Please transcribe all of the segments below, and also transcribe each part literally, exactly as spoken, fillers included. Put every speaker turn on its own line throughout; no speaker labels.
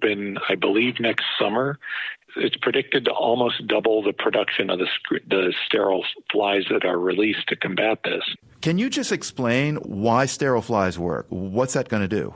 open, I believe, next summer. It's predicted to almost double the production of the, the sterile flies that are released to combat this.
Can you just explain why sterile flies work? What's that going to do?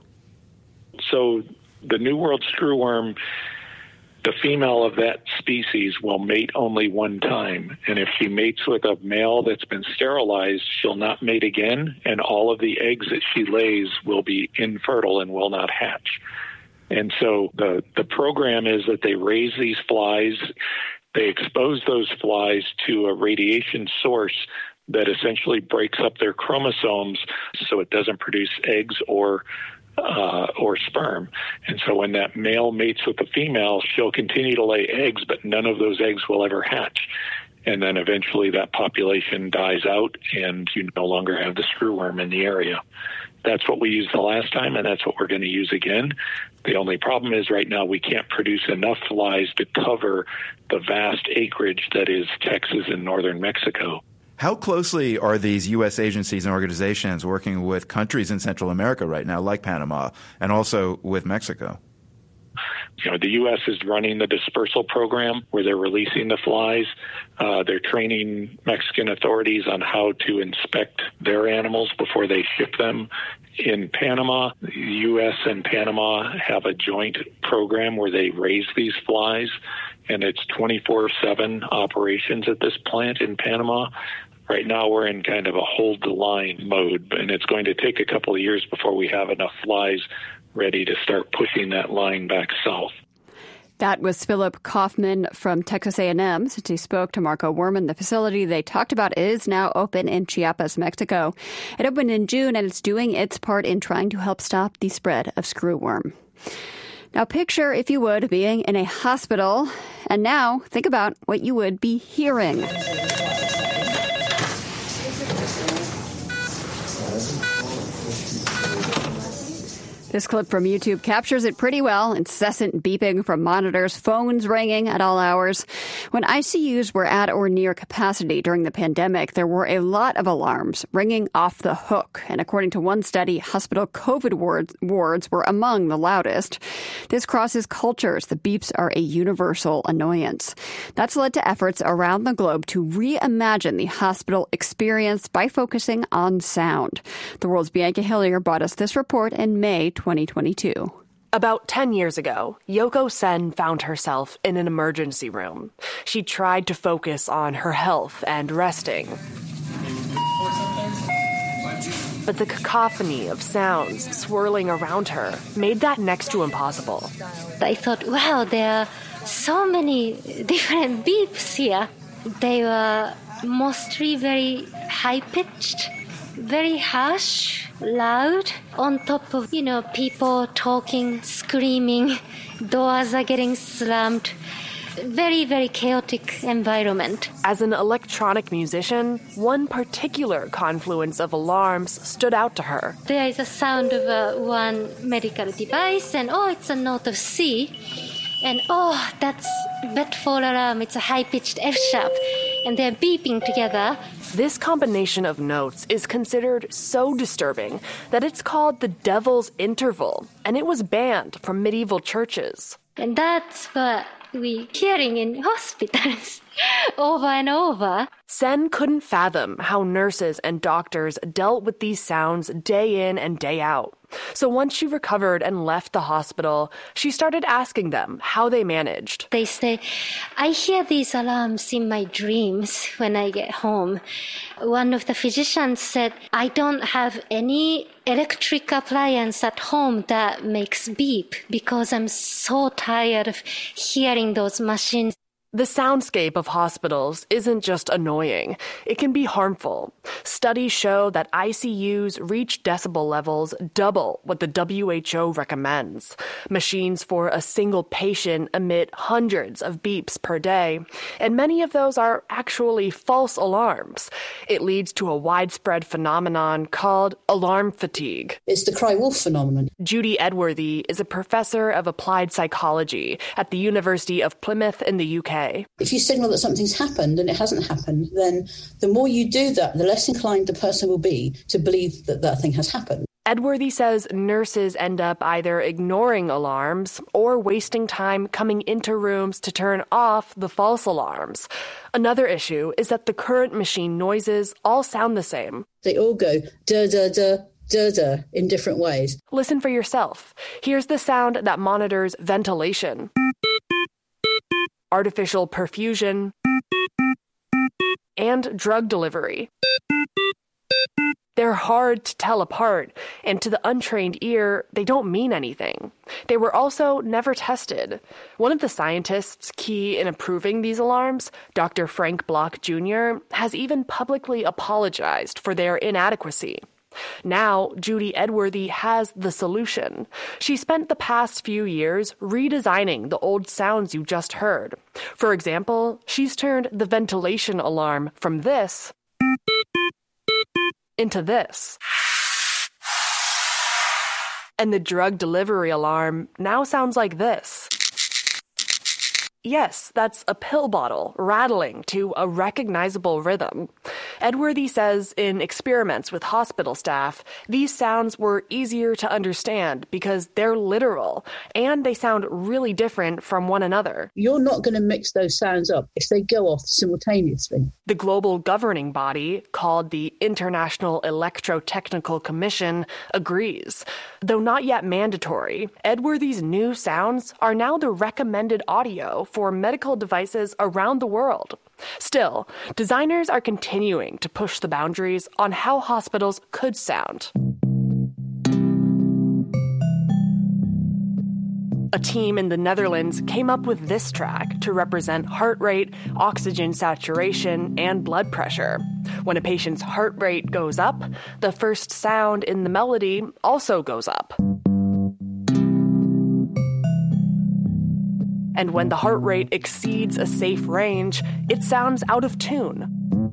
So the New World screwworm, the female of that species will mate only one time. And if she mates with a male that's been sterilized, she'll not mate again, and all of the eggs that she lays will be infertile and will not hatch. And so the, the program is that they raise these flies, they expose those flies to a radiation source that essentially breaks up their chromosomes so it doesn't produce eggs or uh, or sperm. And so when that male mates with the female, she'll continue to lay eggs, but none of those eggs will ever hatch. And then eventually that population dies out and you no longer have the screwworm in the area. That's what we used the last time, and that's what we're going to use again. The only problem is right now we can't produce enough flies to cover the vast acreage that is Texas and northern Mexico.
How closely are these U S agencies and organizations working with countries in Central America right now, like Panama, and also with Mexico?
You know, the U S is running the dispersal program where they're releasing the flies. Uh, they're training Mexican authorities on how to inspect their animals before they ship them. In Panama, the U S and Panama have a joint program where they raise these flies, and it's twenty-four seven operations at this plant in Panama. Right now, we're in kind of a hold the line mode, and it's going to take a couple of years before we have enough flies ready to start pushing that line back south.
That was Philip Kaufman from Texas A and M. Since he spoke to Marco Werman, the facility they talked about is now open in Chiapas, Mexico. It opened in June, and it's doing its part in trying to help stop the spread of screwworm. Now picture, if you would, being in a hospital, and now think about what you would be hearing. This clip from YouTube captures it pretty well. Incessant beeping from monitors, phones ringing at all hours. When I C Us were at or near capacity during the pandemic, there were a lot of alarms ringing off the hook. And according to one study, hospital COVID wards, wards were among the loudest. This crosses cultures. The beeps are a universal annoyance. That's led to efforts around the globe to reimagine the hospital experience by focusing on sound. The World's Bianca Hillier brought us this report in May twenty twenty-two.
About ten years ago, Yoko Sen found herself in an emergency room. She tried to focus on her health and resting. But the cacophony of sounds swirling around her made that next to impossible.
I thought, wow, there are so many different beeps here. They were mostly very high-pitched, very harsh, loud, on top of, you know, people talking, screaming, doors are getting slammed. Very, very chaotic environment.
As an electronic musician, one particular confluence of alarms stood out to her.
There is a sound of uh, one medical device, and oh, it's a note of C. And oh, that's Bedford alarm. It's a high-pitched F sharp. And they're beeping together.
This combination of notes is considered so disturbing that it's called the Devil's Interval, and it was banned from medieval churches.
And that's what we're hearing in hospitals over and over.
Sen couldn't fathom how nurses and doctors dealt with these sounds day in and day out. So once she recovered and left the hospital, she started asking them how they managed.
They say, I hear these alarms in my dreams when I get home. One of the physicians said, I don't have any electric appliance at home that makes beep because I'm so tired of hearing those machines.
The soundscape of hospitals isn't just annoying. It can be harmful. Studies show that I C Us reach decibel levels double what the W H O recommends. Machines for a single patient emit hundreds of beeps per day, and many of those are actually false alarms. It leads to a widespread phenomenon called alarm fatigue.
It's the cry wolf phenomenon.
Judy Edworthy is a professor of applied psychology at the University of Plymouth in the U K.
If you signal that something's happened and it hasn't happened, then the more you do that, the less inclined the person will be to believe that that thing has happened.
Edworthy says nurses end up either ignoring alarms or wasting time coming into rooms to turn off the false alarms. Another issue is that the current machine noises all sound the same.
They all go da-da-da, da-da in different ways.
Listen for yourself. Here's the sound that monitors ventilation, artificial perfusion, and drug delivery. They're hard to tell apart, and to the untrained ear, they don't mean anything. They were also never tested. One of the scientists key in approving these alarms, Doctor Frank Block Junior, has even publicly apologized for their inadequacy. Now, Judy Edworthy has the solution. She spent the past few years redesigning the old sounds you just heard. For example, she's turned the ventilation alarm from this into this. And the drug delivery alarm now sounds like this. Yes, that's a pill bottle rattling to a recognizable rhythm. Edworthy says in experiments with hospital staff, these sounds were easier to understand because they're literal and they sound really different from one another.
You're not going to mix those sounds up if they go off simultaneously.
The global governing body, called the International Electrotechnical Commission, agrees. Though not yet mandatory, Edworthy's new sounds are now the recommended audio for medical devices around the world. Still, designers are continuing to push the boundaries on how hospitals could sound. A team in the Netherlands came up with this track to represent heart rate, oxygen saturation, and blood pressure. When a patient's heart rate goes up, the first sound in the melody also goes up. And when the heart rate exceeds a safe range, it sounds out of tune.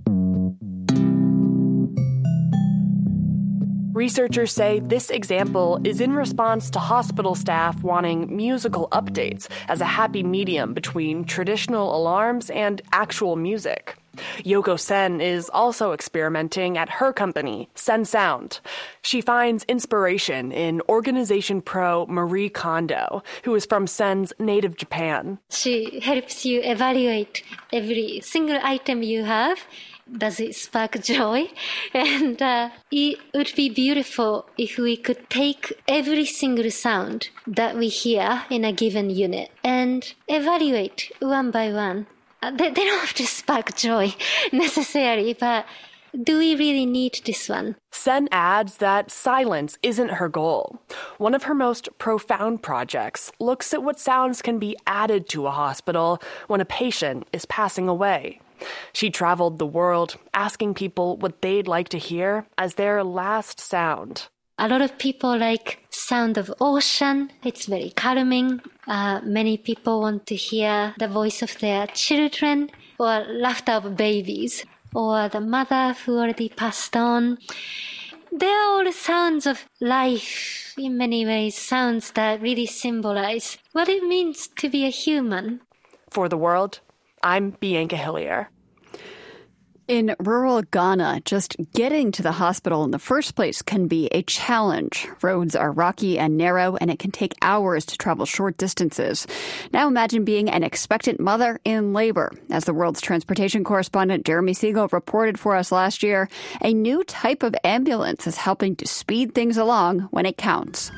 Researchers say this example is in response to hospital staff wanting musical updates as a happy medium between traditional alarms and actual music. Yoko Sen is also experimenting at her company, Sen Sound. She finds inspiration in organization pro Marie Kondo, who is from Sen's native Japan.
She helps you evaluate every single item you have. Does it spark joy? And uh, it would be beautiful if we could take every single sound that we hear in a given unit and evaluate one by one. Uh, they, they don't have to spark joy necessarily, but do we really need this one?
Sen adds that silence isn't her goal. One of her most profound projects looks at what sounds can be added to a hospital when a patient is passing away. She traveled the world asking people what they'd like to hear as their last sound.
A lot of people like sound of ocean. It's very calming. Uh, many people want to hear the voice of their children or laughter of babies or the mother who already passed on. They are all sounds of life in many ways, sounds that really symbolize what it means to be a human.
For the world, I'm Bianca Hillier.
In rural Ghana, just getting to the hospital in the first place can be a challenge. Roads are rocky and narrow, and it can take hours to travel short distances. Now imagine being an expectant mother in labor. As the world's transportation correspondent Jeremy Siegel reported for us last year, a new type of ambulance is helping to speed things along when it counts.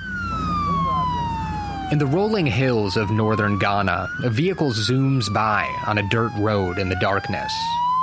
In the rolling hills of northern Ghana, a vehicle zooms by on a dirt road in the darkness.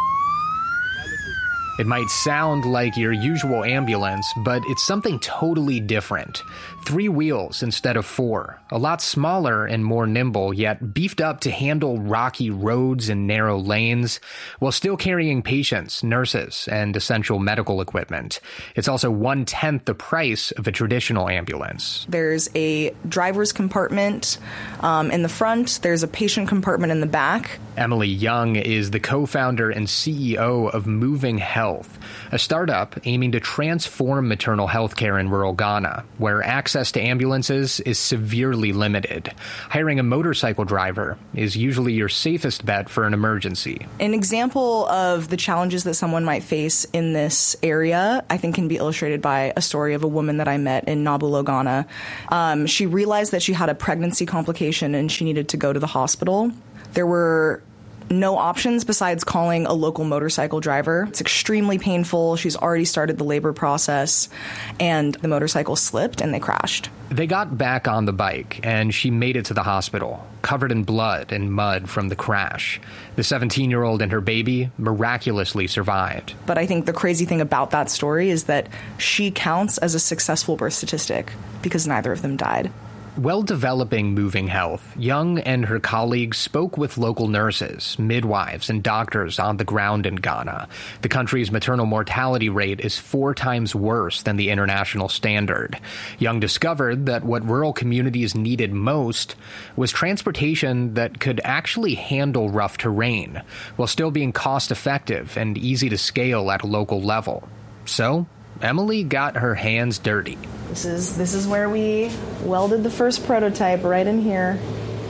It might sound like your usual ambulance, but it's something totally different. Three wheels instead of four. A lot smaller and more nimble, yet beefed up to handle rocky roads and narrow lanes, while still carrying patients, nurses, and essential medical equipment. It's also one-tenth the price of a traditional ambulance.
There's a driver's compartment um, in the front. There's a patient compartment in the back.
Emily Young is the co-founder and C E O of Moving Health, Health, a startup aiming to transform maternal health care in rural Ghana, where access to ambulances is severely limited. Hiring a motorcycle driver is usually your safest bet for an emergency.
An example of the challenges that someone might face in this area, I think, can be illustrated by a story of a woman that I met in Nabulo, Ghana. Um, she realized that she had a pregnancy complication and she needed to go to the hospital. There were no options besides calling a local motorcycle driver. It's extremely painful. She's already started the labor process, and the motorcycle slipped and they crashed.
They got back on the bike, and she made it to the hospital, covered in blood and mud from the crash. The seventeen-year-old and her baby miraculously survived.
But I think the crazy thing about that story is that she counts as a successful birth statistic because neither of them died.
While developing Moving Health, Young and her colleagues spoke with local nurses, midwives, and doctors on the ground in Ghana. The country's maternal mortality rate is four times worse than the international standard. Young discovered that what rural communities needed most was transportation that could actually handle rough terrain, while still being cost-effective and easy to scale at a local level. So, Emily got her hands dirty.
This is this is where we welded the first prototype, right in here.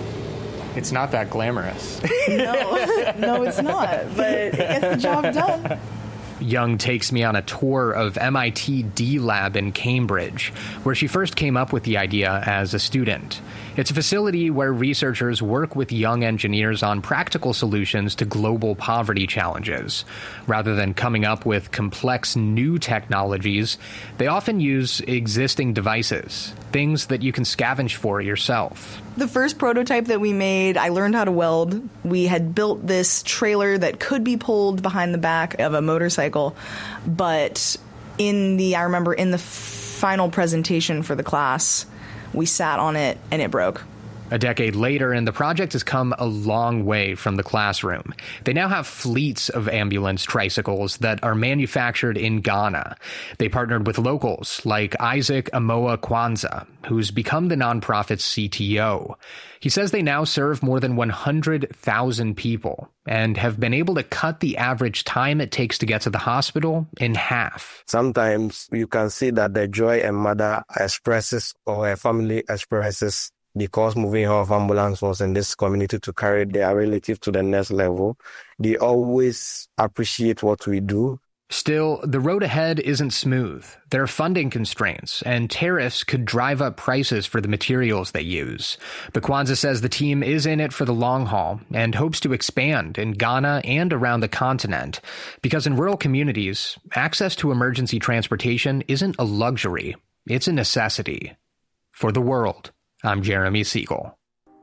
It's not that glamorous.
no, no, it's not, but it gets the job done.
Young takes me on a tour of M I T D Lab in Cambridge, where she first came up with the idea as a student. It's a facility where researchers work with young engineers on practical solutions to global poverty challenges. Rather than coming up with complex new technologies, they often use existing devices, things that you can scavenge for yourself.
The first prototype that we made, I learned how to weld. We had built this trailer that could be pulled behind the back of a motorcycle, but in the, I remember in the final presentation for the class, we sat on it and it broke.
A decade later, and the project has come a long way from the classroom. They now have fleets of ambulance tricycles that are manufactured in Ghana. They partnered with locals like Isaac Amoa Kwanzaa, who's become the nonprofit's C T O. He says they now serve more than one hundred thousand people and have been able to cut the average time it takes to get to the hospital in half.
Sometimes you can see that the joy a mother expresses or a family expresses because Moving Health Ambulance was in this community to carry their relative to the next level. They always appreciate what we do.
Still, the road ahead isn't smooth. There are funding constraints, and tariffs could drive up prices for the materials they use. But Kwanzaa says the team is in it for the long haul and hopes to expand in Ghana and around the continent. Because in rural communities, access to emergency transportation isn't a luxury, it's a necessity. For The World, I'm Jeremy Siegel.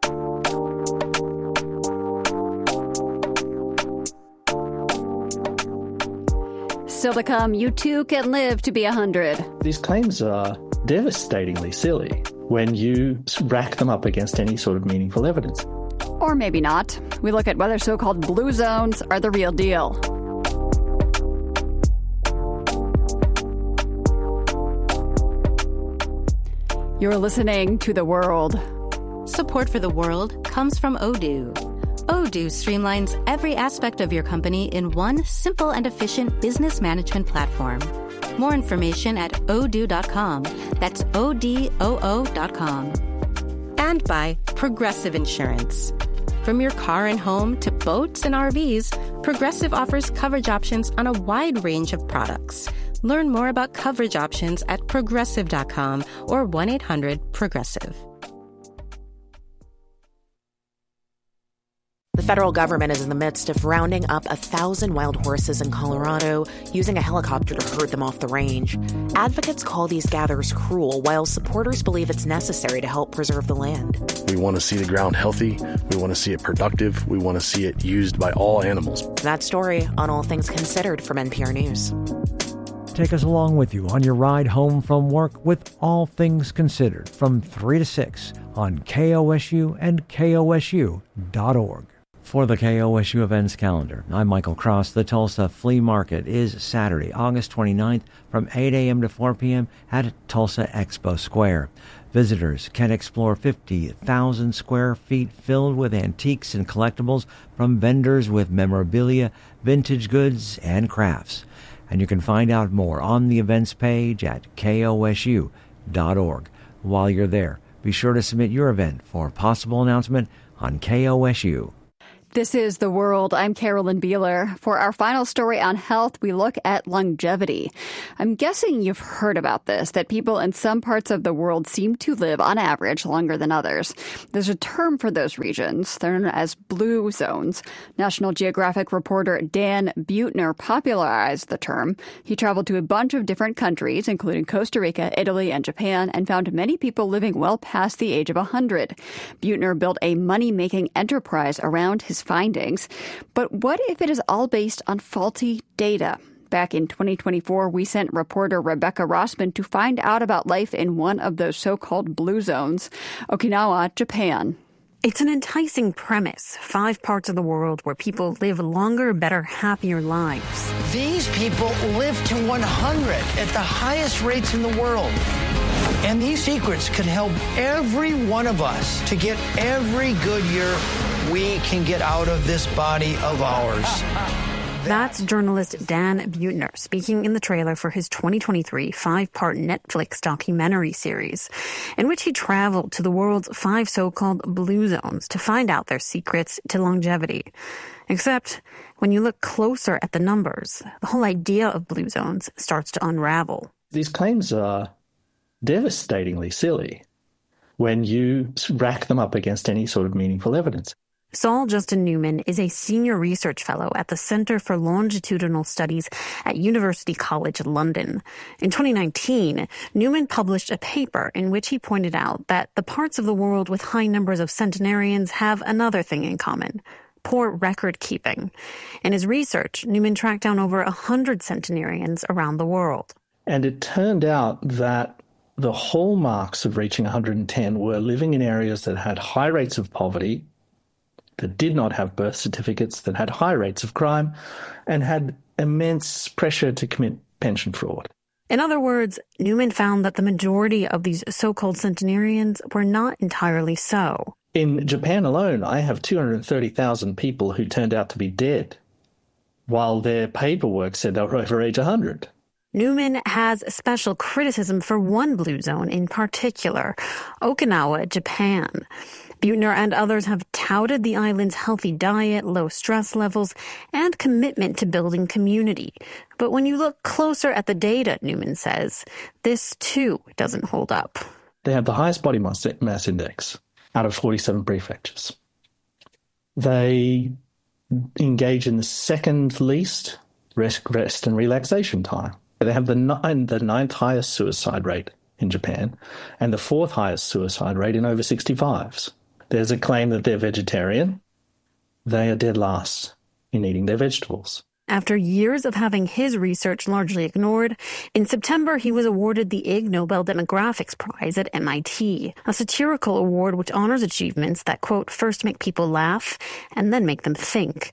Still to come, you too can live to be one hundred.
These claims are devastatingly silly when you rack them up against any sort of meaningful evidence.
Or maybe not. We look at whether so-called blue zones are the real deal. You're listening to The World.
Support for The World comes from Odoo. Odoo streamlines every aspect of your company in one simple and efficient business management platform. More information at odoo dot com. That's O D O O dot com. And by Progressive Insurance. From your car and home to boats and R Vs, Progressive offers coverage options on a wide range of products. Learn more about coverage options at progressive dot com or one eight hundred progressive.
The federal government is in the midst of rounding up a thousand wild horses in Colorado, using a helicopter to herd them off the range. Advocates call these gatherers cruel, while supporters believe it's necessary to help preserve the land.
We want to see the ground healthy. We want to see it productive. We want to see it used by all animals.
That story on All Things Considered from N P R News.
Take us along with you on your ride home from work with All Things Considered from three to six on K O S U and K O S U dot org. For the K O S U events calendar, I'm Michael Cross. The Tulsa Flea Market is Saturday, August twenty-ninth from eight a.m. to four p.m. at Tulsa Expo Square. Visitors can explore fifty thousand square feet filled with antiques and collectibles from vendors with memorabilia, vintage goods, and crafts. and you can find out more on the events page at K O S U dot org. While you're there, be sure to submit your event for a possible announcement on K O S U.
This is The World. I'm Carolyn Beeler. For our final story on health, we look at longevity. I'm guessing you've heard about this, that people in some parts of the world seem to live, on average, longer than others. There's a term for those regions. They're known as blue zones. National Geographic reporter Dan Buettner popularized the term. He traveled to a bunch of different countries, including Costa Rica, Italy, and Japan, and found many people living well past the age of one hundred. Buettner built a money-making enterprise around his findings. But what if it is all based on faulty data? Back in twenty twenty-four, we sent reporter Rebecca Rossman to find out about life in one of those so-called blue zones, Okinawa, Japan.
It's an enticing premise, five parts of the world where people live longer, better, happier lives.
These people live to one hundred at the highest rates in the world. And these secrets can help every one of us to get every good year we can get out of this body of ours.
That's journalist Dan Buettner speaking in the trailer for his twenty twenty-three five-part Netflix documentary series, in which he traveled to the world's five so-called blue zones to find out their secrets to longevity. Except when you look closer at the numbers, the whole idea of blue zones starts to unravel.
These claims are devastatingly silly when you rack them up against any sort of meaningful evidence.
Saul Justin Newman is a senior research fellow at the Center for Longitudinal Studies at University College London. In twenty nineteen, Newman published a paper in which he pointed out that the parts of the world with high numbers of centenarians have another thing in common: poor record keeping. In his research, Newman tracked down over one hundred centenarians around the world.
And it turned out that the hallmarks of reaching one hundred ten were living in areas that had high rates of poverty, that did not have birth certificates, that had high rates of crime, and had immense pressure to commit pension fraud.
In other words, Newman found that the majority of these so-called centenarians were not entirely so.
In Japan alone, I have two hundred thirty thousand people who turned out to be dead, while their paperwork said they were over age one hundred.
Newman has special criticism for one blue zone in particular, Okinawa, Japan. Buettner and others have touted the island's healthy diet, low stress levels, and commitment to building community. But when you look closer at the data, Newman says, this too doesn't hold up.
They have the highest body mass index out of forty-seven prefectures. They engage in the second least rest, rest and relaxation time. They have the, nine, the ninth highest suicide rate in Japan and the fourth highest suicide rate in over sixty-fives. There's a claim that they're vegetarian. They are dead last in eating their vegetables.
After years of having his research largely ignored, in September he was awarded the Ig Nobel Demographics Prize at M I T, a satirical award which honors achievements that, quote, first make people laugh and then make them think.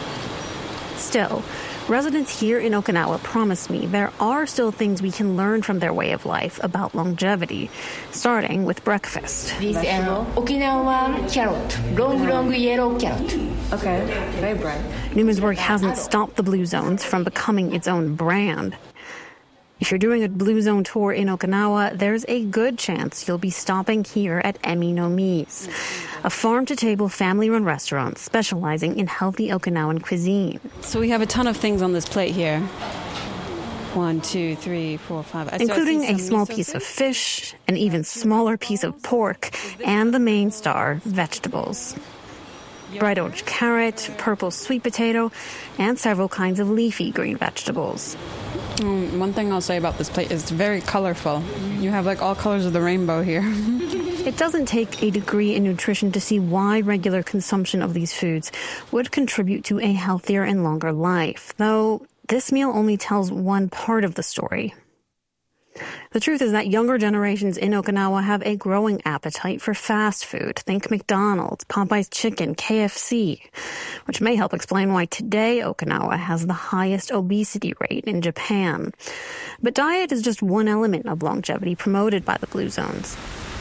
Still, residents here in Okinawa promise me there are still things we can learn from their way of life about longevity, starting with breakfast.
This is Okinawa carrot, long, long yellow carrot. Okay, very bright.
Newman's work hasn't stopped the blue zones from becoming its own brand. If you're doing a blue zone tour in Okinawa, there's a good chance you'll be stopping here at Emi no Mi's, a farm-to-table family-run restaurant specializing in healthy Okinawan cuisine.
So we have a ton of things on this plate here. One, two, three, four, five. I
Including a small piece soup? of fish, an even smaller piece of pork, and the main star, vegetables. Bright orange carrot, purple sweet potato, and several kinds of leafy green vegetables.
Mm, one thing I'll say about this plate is it's very colorful. You have like all colors of the rainbow here.
It doesn't take a degree in nutrition to see why regular consumption of these foods would contribute to a healthier and longer life, though this meal only tells one part of the story. The truth is that younger generations in Okinawa have a growing appetite for fast food. Think McDonald's, Popeye's Chicken, K F C, which may help explain why today Okinawa has the highest obesity rate in Japan. But diet is just one element of longevity promoted by the Blue Zones.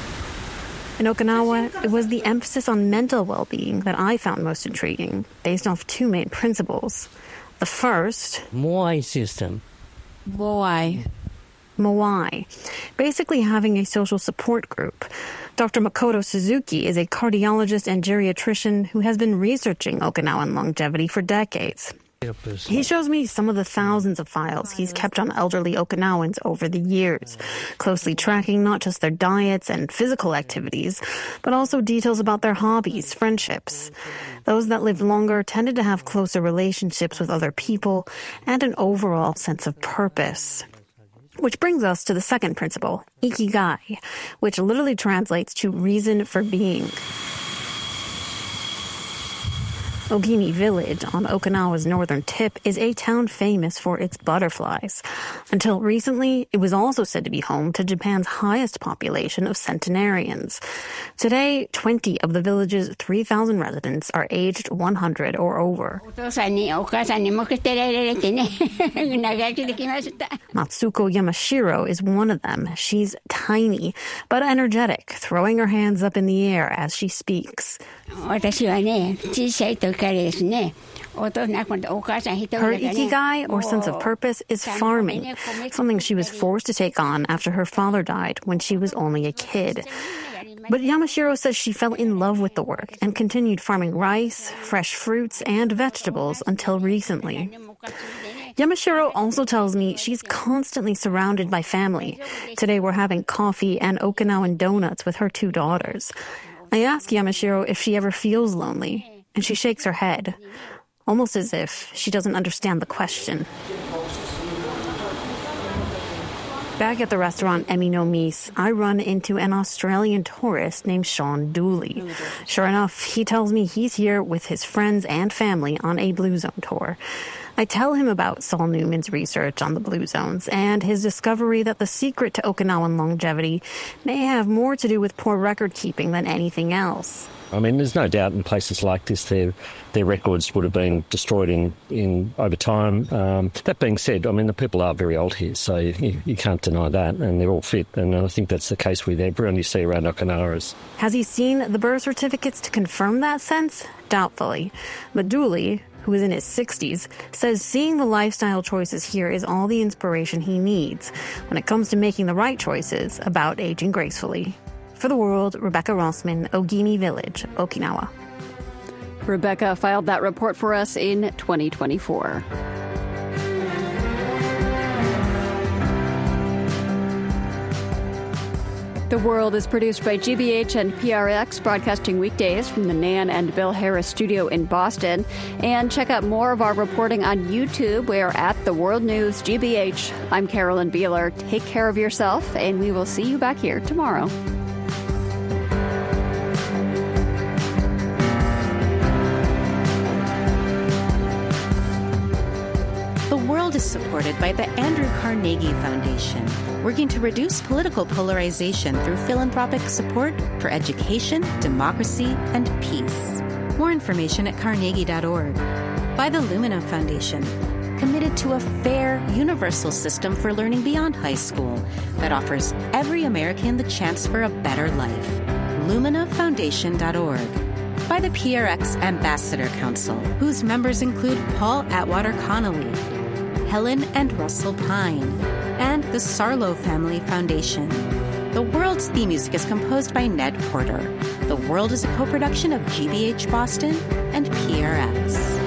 In Okinawa, it was the emphasis on mental well-being that I found most intriguing, based off two main principles. The first,
Moai system.
Moai. Moai. Basically having a social support group. Doctor Makoto Suzuki is a cardiologist and geriatrician who has been researching Okinawan longevity for decades. He shows me some of the thousands of files he's kept on elderly Okinawans over the years, closely tracking not just their diets and physical activities, but also details about their hobbies, friendships. Those that lived longer tended to have closer relationships with other people and an overall sense of purpose. Which brings us to the second principle, ikigai, which literally translates to reason for being. Ogimi Village on Okinawa's northern tip is a town famous for its butterflies. Until recently, it was also said to be home to Japan's highest population of centenarians. Today, twenty of the village's three thousand residents are aged one hundred or over. Matsuko Yamashiro is one of them. She's tiny, but energetic, throwing her hands up in the air as she speaks. Her ikigai, or sense of purpose, is farming, something she was forced to take on after her father died when she was only a kid. But Yamashiro says she fell in love with the work and continued farming rice, fresh fruits, and vegetables until recently. Yamashiro also tells me she's constantly surrounded by family. Today we're having coffee and Okinawan donuts with her two daughters. I ask Yamashiro if she ever feels lonely, and she shakes her head, almost as if she doesn't understand the question. Back at the restaurant Emi no Mise, I run into an Australian tourist named Sean Dooley. Sure enough, he tells me he's here with his friends and family on a Blue Zone tour. I tell him about Saul Newman's research on the Blue Zones and his discovery that the secret to Okinawan longevity may have more to do with poor record keeping than anything else.
I mean, there's no doubt in places like this, their their records would have been destroyed in, in over time. Um, that being said, I mean, the people are very old here, so you, you can't deny that, and they're all fit, and I think that's the case with everyone you see around Okinawa.
Has he seen the birth certificates to confirm that sense? Doubtfully. But Dooley, who is in his sixties, says seeing the lifestyle choices here is all the inspiration he needs when it comes to making the right choices about aging gracefully. For The World, Rebecca Rossman, Ogimi Village, Okinawa.
Rebecca filed that report for us in twenty twenty-four. The World is produced by G B H and P R X, broadcasting weekdays from the Nan and Bill Harris studio in Boston. And check out more of our reporting on YouTube. We are at The World News G B H. I'm Carolyn Beeler. Take care of yourself, and we will see you back here tomorrow.
The World is supported by the Andrew Carnegie Foundation, working to reduce political polarization through philanthropic support for education, democracy, and peace. More information at carnegie dot org. By the Lumina Foundation, committed to a fair, universal system for learning beyond high school that offers every American the chance for a better life. lumina foundation dot org. By the P R X Ambassador Council, whose members include Paul Atwater Connolly, Helen and Russell Pine, and the Sarlo Family Foundation. The World's theme music is composed by Ned Porter. The World is a co-production of G B H Boston and P R X.